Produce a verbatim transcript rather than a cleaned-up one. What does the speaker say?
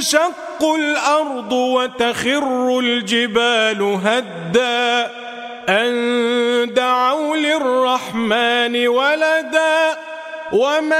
تنشق الأرض وتخر الجبال هدا أن دعوا للرحمن ولدا وما